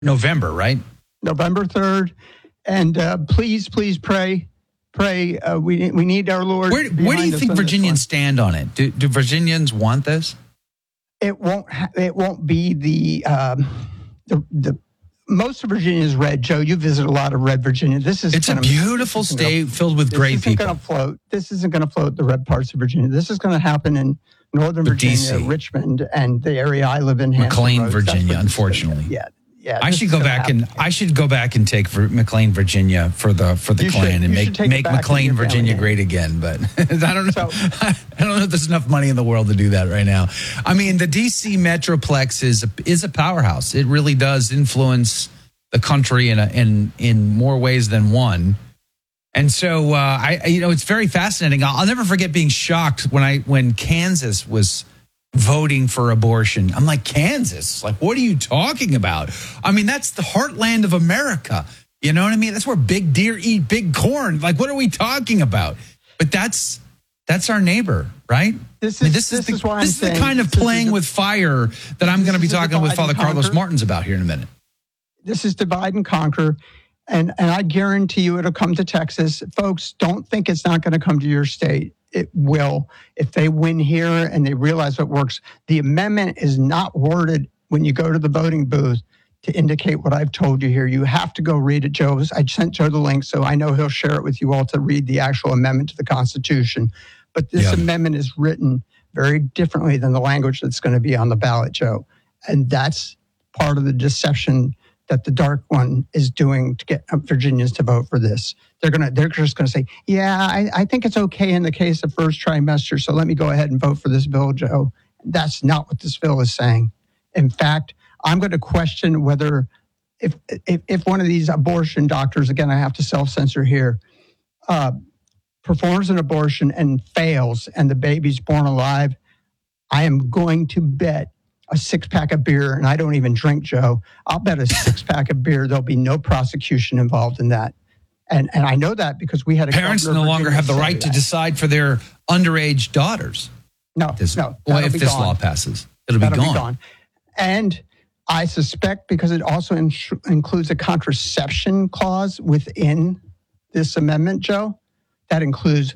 November, right? November 3rd. And please pray. We need our Lord. Where do you think Virginians stand on it? Do Virginians want this? It won't be the most of Virginia is red. Joe, you visit a lot of red Virginia. It's a beautiful state filled with great people. This isn't going to float the red parts of Virginia. This is going to happen in Northern Virginia, DC. Richmond, and the area I live in, McLean, Virginia. Unfortunately, yeah. I should go back and take McLean, Virginia for the Klan and make McLean, Virginia great again. But I don't know. I don't know if there's enough money in the world to do that right now. I mean, the DC Metroplex is a powerhouse. It really does influence the country in more ways than one. And so it's very fascinating. I'll never forget being shocked when Kansas was voting for abortion. I'm like, Kansas? Like, what are you talking about? I mean, that's the heartland of America. You know what I mean? That's where big deer eat big corn. Like, what are we talking about? But that's our neighbor, right? This is the kind of playing with fire that I'm going to be talking with Father Carlos Martins about here in a minute. This is divide and conquer. And I guarantee you it'll come to Texas. Folks, don't think it's not going to come to your state. It will. If they win here and they realize what works. The amendment is not worded when you go to the voting booth to indicate what I've told you here. You have to go read it, Joe. I sent Joe the link, so I know he'll share it with you all to read the actual amendment to the Constitution. But this amendment is written very differently than the language that's going to be on the ballot, Joe. And that's part of the deception that the dark one is doing to get Virginians to vote for this. They're just going to say, I think it's okay in the case of first trimester, so let me go ahead and vote for this bill, Joe. That's not what this bill is saying. In fact, I'm going to question whether if one of these abortion doctors, again, I have to self-censor here, performs an abortion and fails and the baby's born alive, I am going to bet a 6-pack of beer, and I don't even drink, Joe. I'll bet a 6-pack of beer there'll be no prosecution involved in that. And I know that because we had a parents no longer have the right to decide for their underage daughters. No. Well, if this law passes, it'll be gone. And I suspect because it also includes a contraception clause within this amendment, Joe, that includes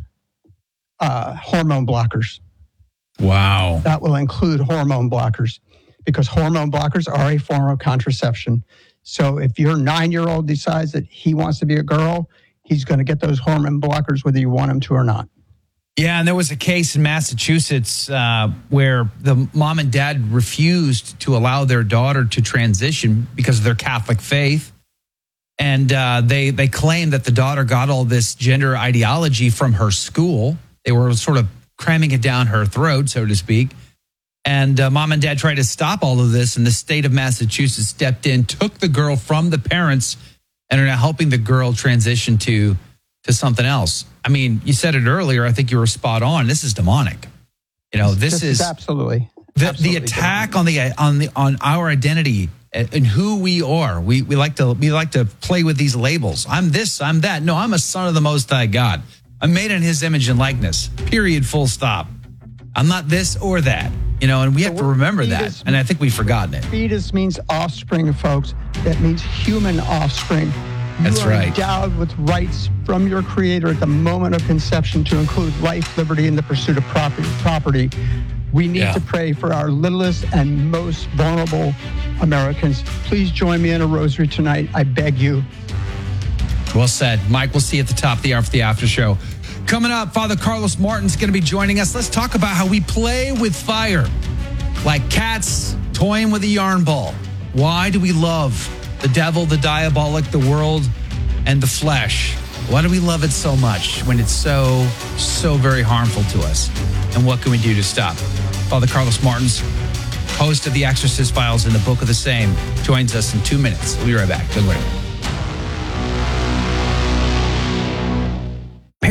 hormone blockers. Wow. That will include hormone blockers because hormone blockers are a form of contraception. So if your 9-year-old decides that he wants to be a girl, he's going to get those hormone blockers whether you want him to or not. Yeah, and there was a case in Massachusetts where the mom and dad refused to allow their daughter to transition because of their Catholic faith. And they claimed that the daughter got all this gender ideology from her school. They were sort of cramming it down her throat, so to speak. And mom and dad tried to stop all of this, and the state of Massachusetts stepped in, took the girl from the parents, and are now helping the girl transition to something else. I mean, you said it earlier. I think you were spot on. This is demonic. You know, this is absolutely the attack on our identity and who we are. We like to play with these labels. I'm this. I'm that. No, I'm a son of the Most High God. I'm made in His image and likeness. Period. Full stop. I'm not this or that. You know, and we have to remember that. And I think we've forgotten it. Fetus means offspring, folks. That means human offspring. That's right. You are endowed with rights from your Creator at the moment of conception to include life, liberty, and the pursuit of property. We need to pray for our littlest and most vulnerable Americans. Please join me in a rosary tonight. I beg you. Well said. Mike, we'll see you at the top of the hour for the after show. Coming up, Father Carlos Martins is going to be joining us. Let's talk about how we play with fire, like cats toying with a yarn ball. Why do we love the devil, the diabolic, the world, and the flesh? Why do we love it so much when it's so very harmful to us? And what can we do to stop? Father Carlos Martins, host of The Exorcist Files and the Book of the Same, joins us in 2 minutes. We'll be right back. Don't worry.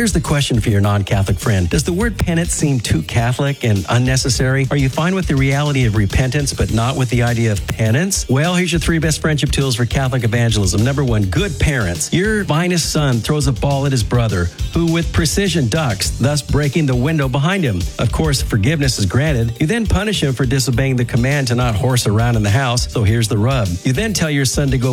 here's the question for your non-Catholic friend. Does the word penance seem too Catholic and unnecessary? Are you fine with the reality of repentance, but not with the idea of penance? Well, here's your 3 best friendship tools for Catholic evangelism. Number 1, good parents. Your finest son throws a ball at his brother, who with precision ducks, thus breaking the window behind him. Of course, forgiveness is granted. You then punish him for disobeying the command to not horse around in the house. So here's the rub. You then tell your son to go